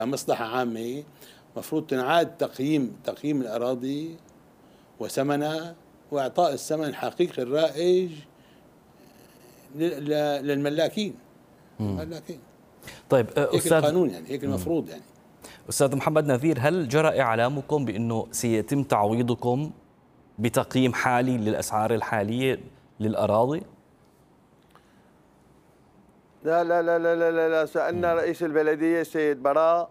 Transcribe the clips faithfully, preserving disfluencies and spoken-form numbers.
مصلحة عامة مفروض تنعاد تقييم تقييم الأراضي وثمنها وإعطاء الثمن الحقيقي الرائج للملاكين. الملاكين. طيب هيك أستاذ القانون يعني، هيك المفروض يعني. أستاذ محمد نذير، هل جرى إعلامكم بأنه سيتم تعويضكم بتقييم حالي للأسعار الحالية للأراضي؟ لا لا لا لا لا لا سألنا رئيس البلدية السيد براء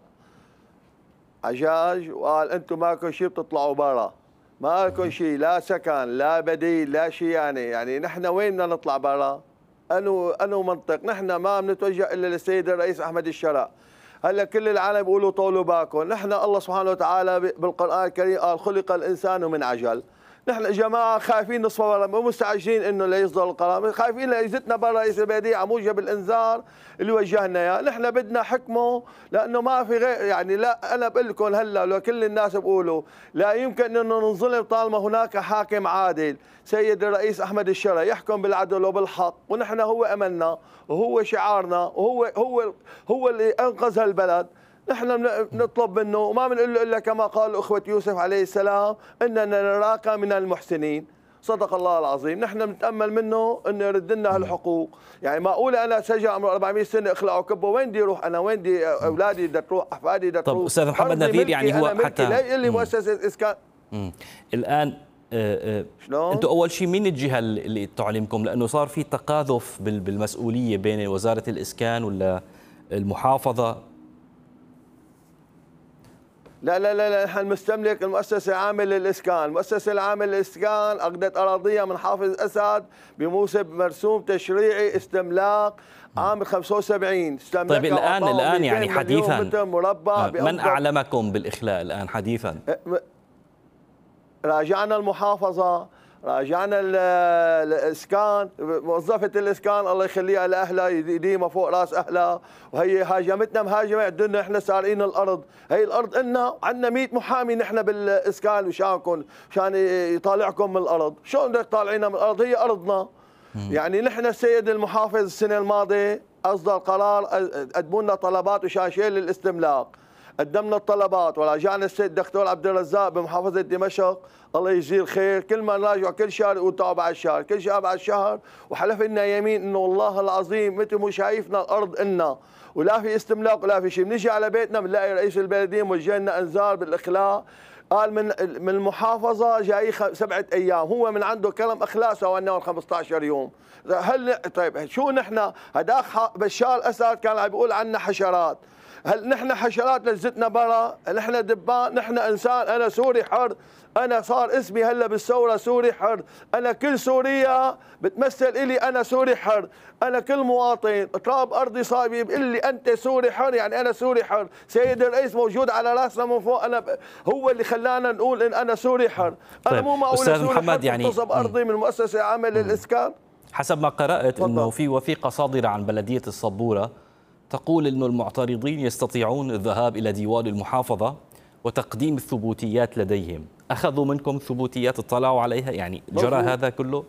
عجاج وقال أنتم ماكو شيء بتطلعوا برا، ما لكم شيء، لا سكن لا بديل لا شيء. يعني يعني نحن وين بدنا نطلع برا؟ أنو أنو منطق؟ نحن ما بنتوجه إلا للسيد الرئيس أحمد الشرع. هلا كل العالم بيقولوا طولوا باكم، نحن الله سبحانه وتعالى بالقرآن الكريم قال خلق الإنسان من عجل. نحن جماعه خايفين نصفى برا، مو مستعجلين انه ليصدر القرار، خايفين ليزتنا برا رئيس البلديه على موجب الانذار اللي وجهنا اياه. نحن بدنا حكمه لانه ما في غير يعني. لا انا بقول لكم هلا لو كل الناس بيقولوا لا يمكن انه ننظلم طالما هناك حاكم عادل، سيد الرئيس احمد الشرع يحكم بالعدل وبالحق، ونحن هو املنا وهو شعارنا وهو هو هو اللي انقذ هالبلد. نحن نطلب منه وما بنقول له الا كما قال اخوه يوسف عليه السلام اننا نراك من المحسنين. صدق الله العظيم. نحن بنتامل منه انه يرد لنا هالحقوق. يعني معقوله انا سجل عمره أربعمئة سنه اخلعه كبه، وين بدي اروح انا؟ وين بدي اولادي بدها تروح؟ احفادي بدها تروح؟ طب استاذ محمد نذير، يعني هو حتى لا يقول لي مؤسسه اسكان. الان شلون؟ انتم اول شيء مين الجهه اللي تعلمكم؟ لانه صار في تقاذف بالمسؤوليه بين وزاره الاسكان ولا المحافظه. لا لا لا لا نحن المستملك المؤسسة العامة للإسكان، المؤسسة العامة للإسكان أخذت أراضيها من حافظ أسد بموسم مرسوم تشريعي استملاك عام خمسة وسبعين. طيب الآن الآن يعني حديثا مربع من أعلمكم بالإخلاء الآن حديثا؟ راجعنا المحافظة، راجعنا الاسكان، موظفه الاسكان الله يخليها لاهلها يديمها فوق راس اهلها، وهي هاجمتنا مهاجمه عندنا احنا سارقين الارض، هي الارض إلنا، عندنا مئة محامي نحن بالاسكان وشانكم مشان يطالعكم من الارض، شلون بدك تطالعينا من الارض؟ هي ارضنا. يعني نحن السيد المحافظ السنه الماضيه اصدر قرار قدموا لنا طلبات وشاشين للاستملاك. قدمنا الطلبات وراجعنا السيد الدكتور عبد الرزاق بمحافظه دمشق الله يجزيه الخير، كل ما نراجع كل شهر يقول تعوا بعد شهر، كل شهر بعد شهر، وحلف لنا يمين انه والله العظيم مثل مو شايفنا الارض إلنا ولا في استملاك ولا في شيء. بنيجي على بيتنا بنلاقي رئيس البلديه موجه لنا انذار بالاخلاء، قال من من المحافظه جاي سبعه ايام، هو من عنده كلام اخلاء سوى لنا خمسة عشر يوم. هل طيب شو نحن؟ هداك بشار اسد كان عم بيقول عنا حشرات، هل نحن حشرات لزتنا برا؟ نحن دبان؟ نحن انسان؟ انا سوري حر، انا صار اسمي هلا بالثوره سوري حر، انا كل سوريا بتمثل الي انا سوري حر، انا كل مواطن تراب ارضي صار بيقول لي انت سوري حر، يعني انا سوري حر، سيد الرئيس موجود على راسنا من فوق، انا ب... هو اللي خلانا نقول ان انا سوري حر. انا طيب. مو معقول استاذ سوري محمد حر يعني تغتصب ارضي من المؤسسه العامه للاسكان. حسب ما قرات انه في وثيقه صادره عن بلديه الصبوره تقول انه المعترضين يستطيعون الذهاب الى ديوان المحافظه وتقديم الثبوتيات لديهم. اخذوا منكم ثبوتيات اطلعوا عليها؟ يعني جرى هذا كله؟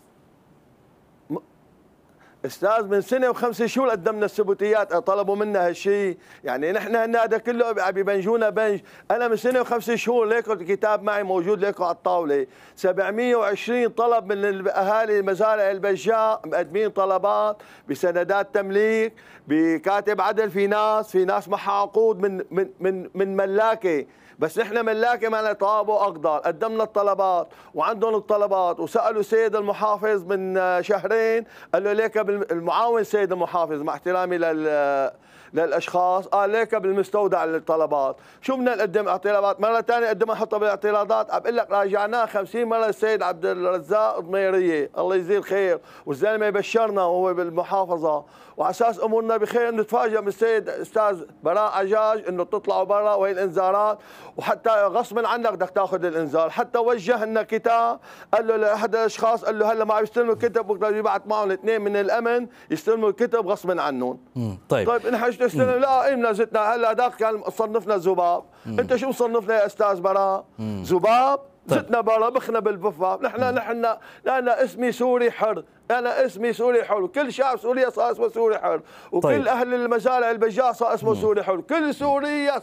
استاذ من سنه وخمس شهور قدمنا الثبوتيات، طلبوا منا هالشيء، يعني نحن هذا كله عم ببنجونا بنج. انا من سنه وخمس شهور ليكم الكتاب معي موجود ليكم على الطاوله، سبعمئة وعشرين طلب من الاهالي مزارع البجاء مقدمين طلبات بسندات تمليك، بكاتب عدل، في ناس في ناس معها عقود من من من من ملاكه، بس نحن ملاكه ما طابوا اقدار. قدمنا الطلبات وعندهم الطلبات، وسالوا سيد المحافظ من شهرين قال له ليك المعاون سيد المحافظ مع احترامي لل للاشخاص، قال ليك بالمستودع للطلبات. شو بدنا نقدم اعتراضات؟ مره ثانيه قدمها حطها بالاعتراضات، عم بقول لك راجعناه خمسين مره السيد عبد الرزاق ضميريه الله يجزيه الخير، والزلمه بشرنا وهو بالمحافظه، وعلى اساس امورنا بخير نتفاجئ من السيد استاذ براء عجاج انه تطلعوا برا وهي الانذارات، وحتى غصبا عنك بدك تاخذ الانذار. حتى وجه لنا كتاب قال له لاحد الاشخاص قال له هلا ما عم يستلموا الكتب، بكره يبعث معهم اثنين من الامن يستلموا الكتب غصبا عنهم. طيب طيب نحن تستلم؟ لا ايمنا زتنا. هلا هذاك كان صنفنا ذباب، انت شو مصنفنا يا استاذ براء؟ ذباب؟ زتنا برا بخنا بالبفا. نحن نحن لا اسمي سوري حر، انا اسمي سوري حر، وكل شعب سوريا صار اسمه سوري حر، وكل طيب. اهل المزارع البجار صار اسمه سوري حر، كل سوريا